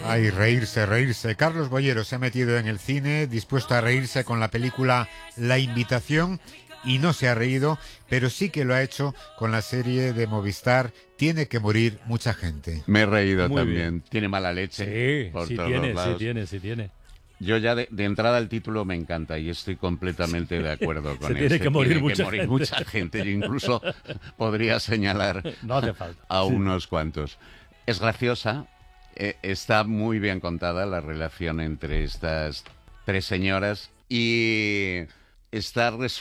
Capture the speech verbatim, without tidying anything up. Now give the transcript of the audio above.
Ay, reírse, reírse. Carlos Boyero se ha metido en el cine, dispuesto a reírse con la película La Invitación, y no se ha reído, pero sí que lo ha hecho con la serie de Movistar Tiene que morir mucha gente. Me he reído Muy también. bien. Tiene mala leche Sí, por sí todos tiene, los sí lados. tiene, sí tiene. Yo ya de, de entrada el título me encanta y estoy completamente de acuerdo con Se él. tiene que morir tiene mucha que morir gente. mucha gente. Yo incluso podría señalar No hace falta. a Sí. unos cuantos. Es graciosa, eh, está muy bien contada la relación entre estas tres señoras y está resuelta